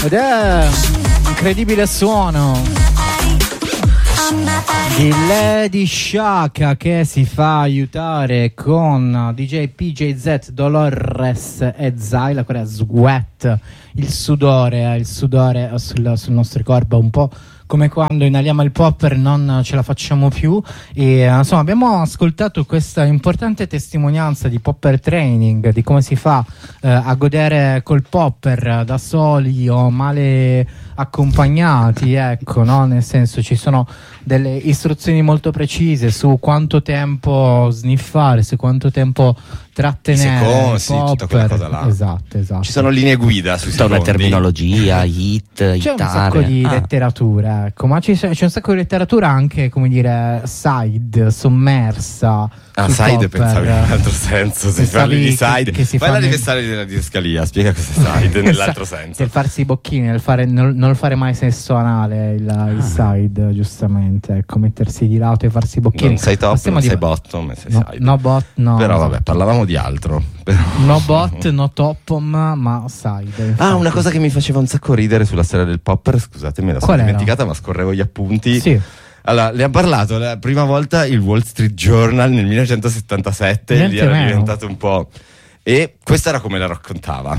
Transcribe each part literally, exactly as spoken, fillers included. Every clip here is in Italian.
Ed è un incredibile suono di Lady Shaka che si fa aiutare con D J P J Z, Dolores e Zai, la quella sweat, il sudore, il sudore sul, sul nostro corpo, un po' come quando inaliamo il popper non ce la facciamo più. E insomma abbiamo ascoltato questa importante testimonianza di popper training, di come si fa eh, a godere col popper da soli o male accompagnati, ecco, no? Nel senso, ci sono delle istruzioni molto precise su quanto tempo sniffare, su quanto tempo trattenere secondo, il sì, tutta quella cosa là. Esatto, esatto. Ci sono linee guida sui tutta una terminologia, hit, c'è hit un sacco di ah. letteratura, ecco, ma c'è, c'è un sacco di letteratura anche, come dire, side, sommersa. Ah, side pensavi in un altro senso, se parli di side, che, che fai la nel... difessare della didascalia, spiega cos'è side nell'altro senso. Nel farsi i bocchini, nel fare, non, non fare mai sesso anale, il, ah. il side, giustamente, ecco, mettersi di lato e farsi i bocchini. Non sei top, Passiamo non di... sei bottom, sei no, side. No bot, no. Però vabbè, parlavamo di altro. Però... No bot, no topom, ma side. Infatti. Ah, una cosa che mi faceva un sacco ridere sulla storia del popper, scusatemi, la sono dimenticata, ma scorrevo gli appunti. Sì. Allora, le ha parlato la prima volta il Wall Street Journal nel millenovecentosettantasette, Niente lì era meno. diventato un po'... E questa era come la raccontava.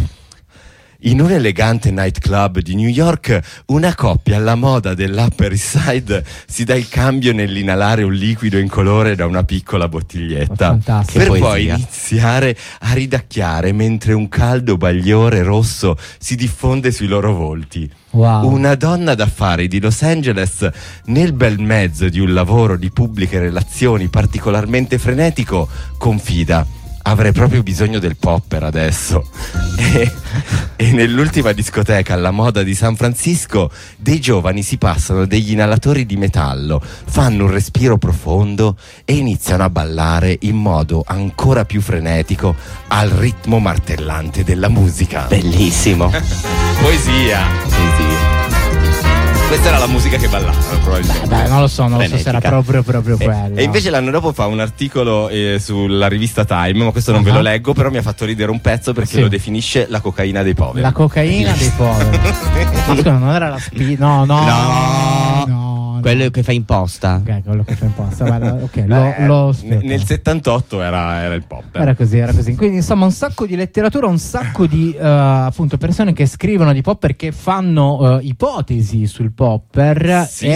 In un elegante nightclub di New York, una coppia alla moda dell'Upper East Side si dà il cambio nell'inalare un liquido incolore da una piccola bottiglietta, per poesia. poi iniziare a ridacchiare mentre un caldo bagliore rosso si diffonde sui loro volti. Wow. Una donna d'affari di Los Angeles, nel bel mezzo di un lavoro di pubbliche relazioni particolarmente frenetico, confida: avrei proprio bisogno del popper adesso. E, e nell'ultima discoteca alla moda di San Francisco, dei giovani si passano degli inalatori di metallo, fanno un respiro profondo e iniziano a ballare in modo ancora più frenetico al ritmo martellante della musica. Bellissimo. Poesia. Poesia. Questa era la musica che ballavano, probabilmente. Beh, non lo so, non lo so se era proprio proprio e, quello. E invece l'anno dopo fa un articolo eh, sulla rivista Time, ma questo non uh-huh. ve lo leggo, però mi ha fatto ridere un pezzo perché sì. lo definisce la cocaina dei poveri. La cocaina dei poveri. Ma scusa, non era la spi... No, no, no, no. Quello che fa in posta. Ok, quello che fa in posta. Guarda, ok, Beh, lo, lo nel settantotto era, era il popper. Era così, era così. Quindi insomma un sacco di letteratura, un sacco di uh, appunto persone che scrivono di popper, che fanno uh, ipotesi sul popper, sì.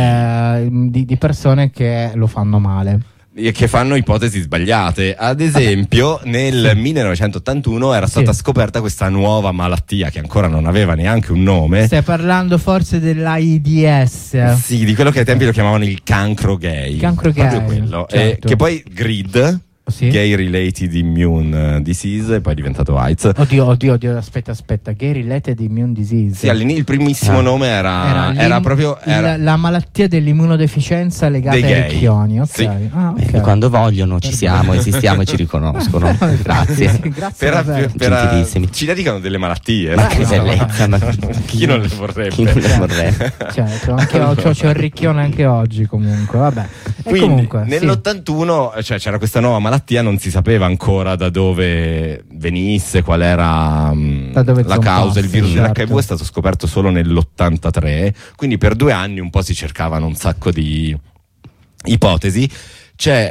e uh, di, di persone che lo fanno male. Che fanno ipotesi sbagliate. Ad esempio nel millenovecentottantuno era stata sì. scoperta questa nuova malattia che ancora non aveva neanche un nome. Stai parlando forse dell'AIDS? Sì, di quello che ai tempi lo chiamavano il cancro gay. Cancro gay, proprio quello. certo. E che poi G R I D, sì? Gay Related Immune Disease, e poi è diventato AIDS. Oddio, oddio, oddio, aspetta, aspetta. Gay Related Immune Disease. Sì, all'inizio il primissimo ah. nome era, era, era proprio era... La, la malattia dell'immunodeficienza legata ai chioni. Ok. Sì. Ah, okay. Beh, quando vogliono ci siamo, esistiamo e ci riconoscono. Grazie. Sì, grazie per, per, per, per, ci dedicano delle malattie. Ma che bellezza! Ma... Chi non le vorrebbe? Chi non le vorrebbe? Certo, anche oggi c'è un ricchione anche oggi comunque. Vabbè. E quindi comunque, nell'ottantuno sì. cioè, c'era questa nuova malattia, non si sapeva ancora da dove venisse, qual era um, la causa. Il virus certo. dell'H I V è stato scoperto solo nell'ottantatré, quindi per due anni un po' si cercavano un sacco di ipotesi. C'è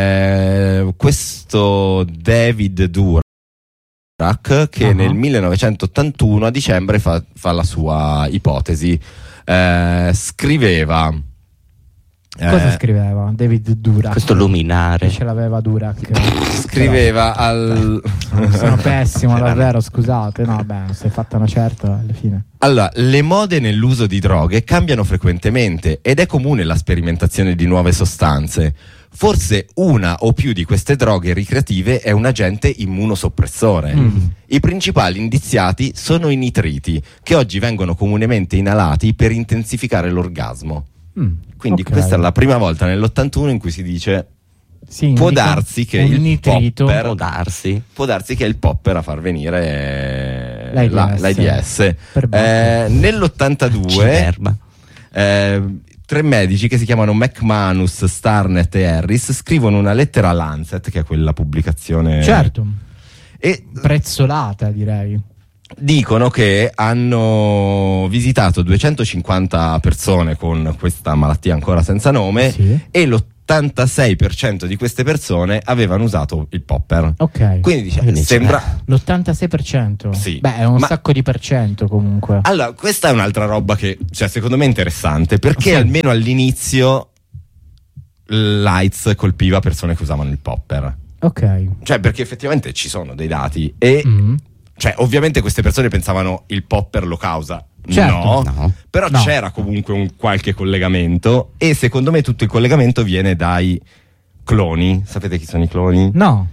eh, questo David Durack che uh-huh. nel millenovecentottantuno a dicembre fa, fa la sua ipotesi. Eh, scriveva Cosa eh, scriveva David Durack? Questo luminare. Che ce l'aveva Durack. Scriveva al... Sono pessimo davvero, scusate. No, beh, non si è fatta una certa alla fine. Allora, le mode nell'uso di droghe cambiano frequentemente ed è comune la sperimentazione di nuove sostanze. Forse una o più di queste droghe ricreative è un agente immunosoppressore. Mm. I principali indiziati sono i nitriti, che oggi vengono comunemente inalati per intensificare l'orgasmo. Mm. Quindi okay. questa è la prima volta nell'ottantuno in cui si dice sì, può darsi che il nitrito. popper può darsi può darsi che è il popper a far venire l'AIDS, la, l'AIDS. Eh, nell'ottantadue eh, tre medici che si chiamano McManus, Starnett e Harris scrivono una lettera a Lancet, che è quella pubblicazione certo e prezzolata, direi. dicono che hanno visitato duecentocinquanta persone con questa malattia ancora senza nome, Sì. e l'ottantasei per cento di queste persone avevano usato il popper. Ok. Quindi dice, Quindi sembra... L'ottantasei per cento? Sì. Beh, è un Ma- sacco di per cento comunque. Allora, questa è un'altra roba che, cioè, secondo me è interessante, perché Sì. almeno all'inizio l'AIDS colpiva persone che usavano il popper. Ok. Cioè, perché effettivamente ci sono dei dati e... Mm. Cioè, ovviamente queste persone pensavano il popper lo causa. Certo. No, No. però No. c'era comunque un qualche collegamento, e secondo me tutto il collegamento viene dai cloni. Sapete chi sono i cloni? No.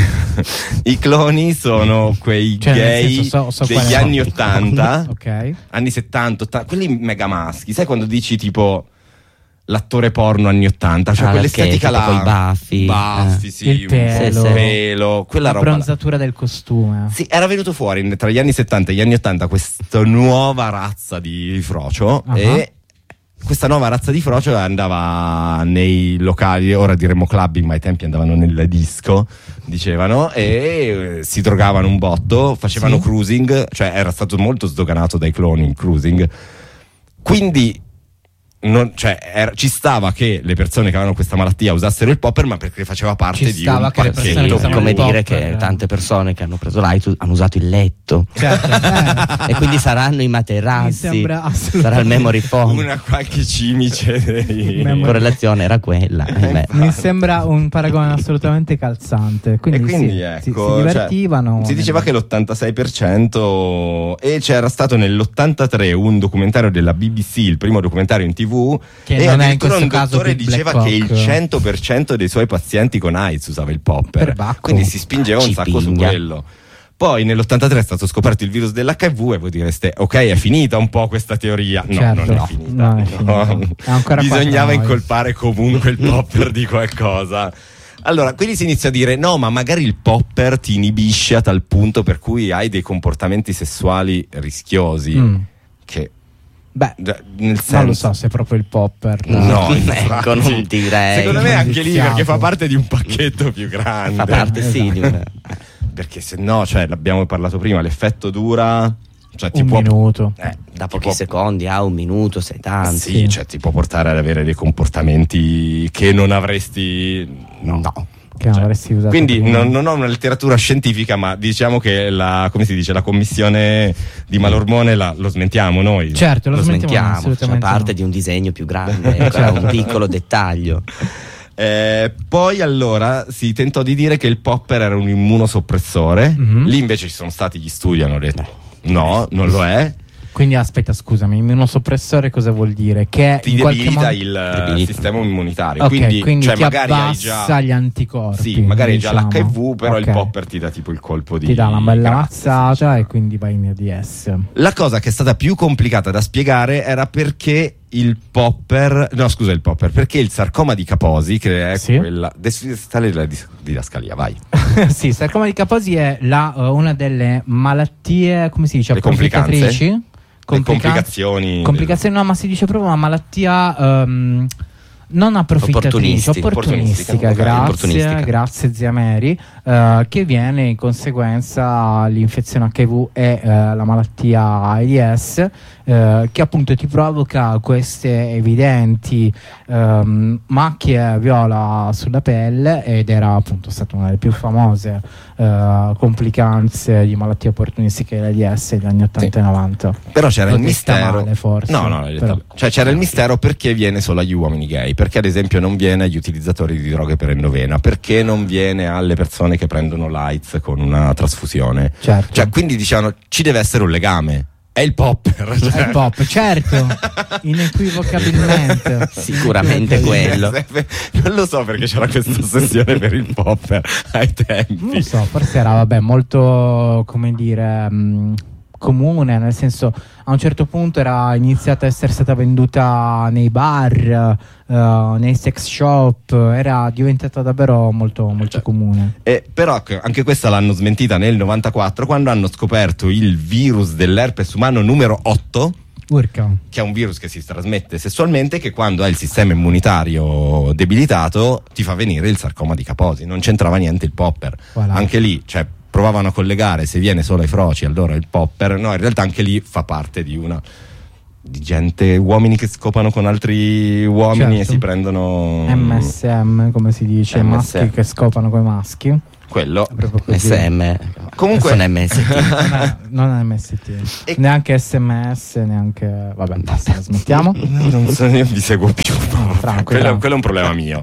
I cloni sono quei Cioè, nel gay senso, so- so degli quali anni sono. ottanta, Ok. anni settanta, ottanta, quelli mega maschi. Sai quando dici tipo l'attore porno anni ottanta, cioè Ah, quell'estetica l'archetipo là, coi baffi. baffi, Eh. sì, Il pelo. un po' pelo, quella La roba là. bronzatura del costume. Sì, era venuto fuori in- tra gli anni settanta e gli anni ottanta questa nuova razza di frocio, Ah. e questa nuova razza di frocio andava nei locali, ora diremmo clubbing, ma ai tempi andavano nel disco, dicevano, e eh, si drogavano un botto, facevano Sì. cruising, cioè era stato molto sdoganato dai cloni il cruising. Quindi non- cioè, era- ci stava che le persone che avevano questa malattia usassero il popper, ma perché faceva parte Ci di stava un che le persone pacchetto. che usavano Come il dire popper. che tante persone che hanno preso l'AIDS hanno usato il letto. Certo. eh. E quindi saranno i Mi materassi, sembra assolutamente- sarà il memory foam. Una qualche cimice dei... Memory- La correlazione era quella. eh beh. Mi sembra un paragone assolutamente calzante. Quindi, E quindi sì, ecco, si, si cioè, divertivano. si diceva che l'ottantasei per cento, e c'era stato nell'ottantatré un documentario della B B C, il primo documentario in tv, Che e non è in addirittura questo un caso dottore Big diceva Black che il Cock. cento per cento dei suoi pazienti con AIDS usava il popper, Perbacco. quindi si spingeva un Ci sacco su piglia. quello. Poi nell'ottantatré è stato scoperto il virus dell'H I V, e voi direste ok, è finita un po' questa teoria. No, Certo. non è finita, No, è finita. È ancora qua bisognava tra noi. incolpare comunque il popper di qualcosa. Allora, quindi si inizia a dire no, ma magari il popper ti inibisce a tal punto per cui hai dei comportamenti sessuali rischiosi. Mm. Che Beh, d- nel senso, non lo so se è proprio il popper. No, Ecco, infatti. non direi. Secondo me anche lì, perché fa Indiziato. parte di un pacchetto più grande. Fa parte sì di una- Perché se no, cioè, l'abbiamo parlato prima, l'effetto dura, cioè ti Un può minuto. eh, da ti pochi può- secondi a un minuto, sei tanti. Sì, Sì. cioè ti può portare ad avere dei comportamenti che non avresti. No. Che non Cioè, avresti usato quindi prima. non, non ho una letteratura scientifica, ma diciamo che la, come si dice, la commissione di Malormone la- lo smentiamo noi. Certo, lo, Lo smentiamo, smentiamo, facciamo assolutamente parte no. di un disegno più grande, era un piccolo dettaglio. Eh, poi allora si tentò di dire che il popper era un immunosoppressore. Mhm. Lì invece ci sono stati gli studi, hanno detto no, non lo è. Quindi aspetta, scusami, immunosoppressore cosa vuol dire? Che Ti in qualche debilita modo il eh, Debilita. sistema immunitario. Ok, quindi, quindi cioè, ti magari hai abbassa già. gli anticorpi. Sì, magari hai già diciamo. l'H I V, però Ok. il popper ti dà tipo il colpo di. ti dà una bella grazia, mazzata sì. e quindi vai in A D S. La cosa che è stata più complicata da spiegare era perché il popper, no scusa il popper, perché il sarcoma di Kaposi, che è Sì. quella, adesso sta lì la dis- didascalia, vai. Sì, sarcoma di Kaposi è la, uh, una delle malattie, come si dice, Le complicanze? approfittatrici? Le Complica- complicazioni. Complicazioni no, ma si dice proprio una malattia ehm, non approfittatrice, Opportunistica. opportunistica, Ok, grazie, opportunistica. grazie zia Mary, eh, che viene in conseguenza l'infezione H I V e eh, la malattia AIDS, eh, che appunto ti provoca queste evidenti ehm, macchie viola sulla pelle, ed era appunto stata una delle più famose eh, complicanze di malattie opportunistiche dell'AIDS negli anni ottanta e novanta. Però c'era L'ho il detta mistero. male, forse, no, no, l'hai detta però. bene. Cioè c'era il mistero perché viene solo agli uomini gay, perché ad esempio non viene agli utilizzatori di droghe per endovena, perché non viene alle persone che prendono l'AIDS con una trasfusione. Certo. Cioè, quindi dicevano ci deve essere un legame. È il popper. È Cioè. il pop, certo, inequivocabilmente. Sicuramente quello. Non lo so perché c'era questa ossessione per il popper ai tempi. Non lo so, forse era vabbè molto, come dire, mh, comune, nel senso a un certo punto era iniziata a essere stata venduta nei bar, uh, nei sex shop, era diventata davvero molto, molto Cioè, comune. Eh, però anche questa l'hanno smentita nel novantaquattro, quando hanno scoperto il virus dell'herpes umano numero otto, Urca. che è un virus che si trasmette sessualmente, che quando hai il sistema immunitario debilitato ti fa venire il sarcoma di Kaposi. Non c'entrava niente il popper. Voilà. Anche lì, cioè, provavano a collegare se viene solo ai froci allora il popper, no, in realtà anche lì fa parte di una di gente, uomini che scopano con altri uomini, certo, e si prendono M S M come si dice, M S M. Maschi che scopano con i maschi, quello M S M comunque non è M S T non è M S T e... neanche S M S, neanche, vabbè, basta, la smettiamo. Non so, io vi seguo più, no, franco, quello, quello è un problema mio.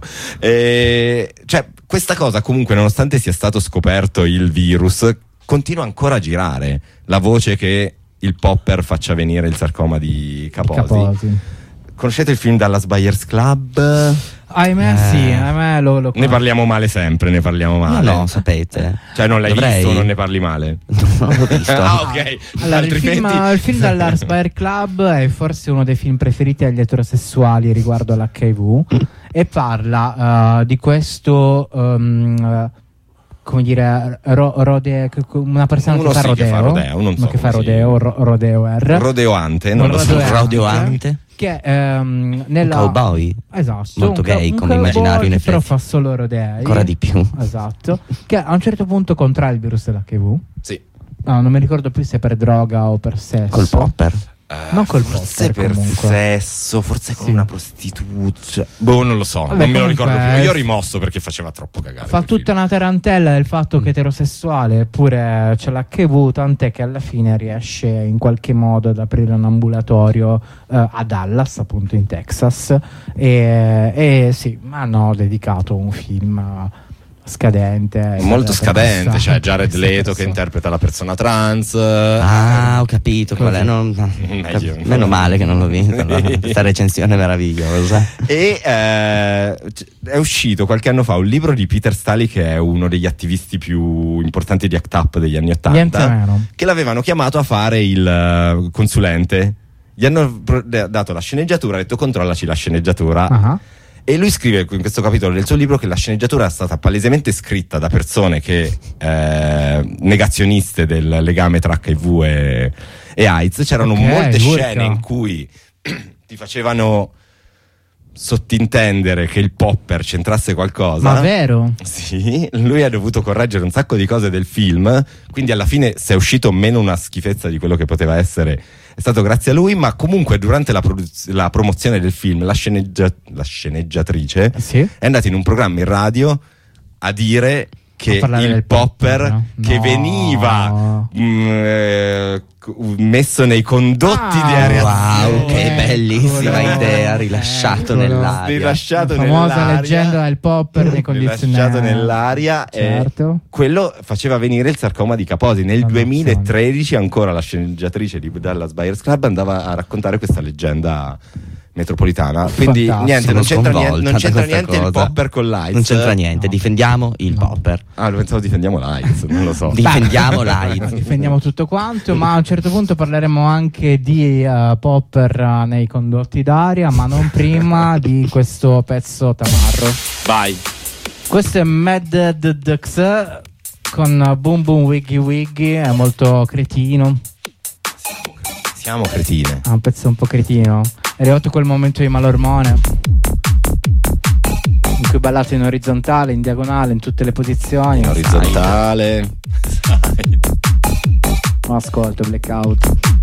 E, cioè, questa cosa comunque, nonostante sia stato scoperto il virus, continua ancora a girare la voce che il popper faccia venire il sarcoma di Kaposi. Kaposi. Conoscete il film Dallas Buyers Club? Ahimè, eh. sì, ahimè lo, lo ne parliamo male sempre, ne parliamo male. No, no, sapete. Cioè, non l'hai Dovrei... visto, non ne parli male? Non l'ho visto. Ah, ok. Allora, il film, il film Dallas Buyers Club è forse uno dei film preferiti agli eterosessuali riguardo all'H I V e parla uh, di questo... Um, come dire, ro, rode, una persona uno che fa sì rodeo, che fa rodeo, non so che fa si... rodeo, ro, rodeo R. Rodeoante, non lo so. Rodeoante. Che um, nella... un cowboy, esatto, molto un, gay un come immaginario, in effetti, però fa solo rodei, ancora di più, esatto, che a un certo punto contrae il virus dell'H I V. Sì. No, non mi ricordo più se per droga o per sesso. Col popper. Uh, non col forse popper, per comunque. sesso, forse con sì. una prostituta. Boh, non lo so, Vabbè, non me lo ricordo più. Io ho è... rimosso perché faceva troppo cagare. Fa tutta film. Una tarantella del fatto che è eterosessuale, eppure c'è l'H I V, tant'è che alla fine riesce in qualche modo ad aprire un ambulatorio uh, a Dallas, appunto in Texas. E, e sì, hanno dedicato un film uh, scadente, molto scadente, passare. Cioè Jared Leto che interpreta la persona trans. Ah, ho capito qual è. Non, Meglio, meno male che non l'ho visto, no? Questa recensione meravigliosa. E eh, è uscito qualche anno fa un libro di Peter Staley, che è uno degli attivisti più importanti di ACT UP degli anni ottanta, che l'avevano chiamato a fare il consulente. Gli hanno dato la sceneggiatura, ha detto controllaci la sceneggiatura. Uh-huh. E lui scrive in questo capitolo del suo libro che la sceneggiatura è stata palesemente scritta da persone che eh, negazioniste del legame tra H I V e, e AIDS. C'erano okay, molte urca. scene in cui ti facevano sottintendere che il popper c'entrasse qualcosa. Ma vero? Sì, lui ha dovuto correggere un sacco di cose del film, quindi alla fine se è uscito meno una schifezza di quello che poteva essere è stato grazie a lui, ma comunque durante la, produz- la promozione del film la, sceneggia- la sceneggiatrice sì? è andata in un programma in radio a dire che il popper, popper no? che no. veniva mh, eh, messo nei condotti ah, di areazione. Wow, che bellissima eccolo, idea, rilasciato eccolo. nell'aria. Rilasciato la famosa nell'aria. leggenda del popper nei condizionali. Rilasciato nell'aria, certo. E quello faceva venire il sarcoma di Kaposi. Nel la duemilatredici ancora la sceneggiatrice di Dallas Buyers Club andava a raccontare questa leggenda metropolitana. Quindi fantastico, niente, non c'entra niente, non c'entra niente il popper con l'AIDS. Non c'entra niente, no. difendiamo il no. popper. Ah, lo pensavo difendiamo l'AIDS, non lo so. Difendiamo l'AIDS. Difendiamo tutto quanto, ma a un certo punto parleremo anche di uh, popper uh, nei condotti d'aria, ma non prima di questo pezzo tamarro. Vai. Questo è Mad Dux con uh, Boom Boom Wiggy Wiggy, è molto cretino. Siamo cretine. È un pezzo un po' cretino. È arrivato quel momento di malormone in cui ballate in orizzontale, in diagonale, in tutte le posizioni. In orizzontale. Non ascolto, blackout.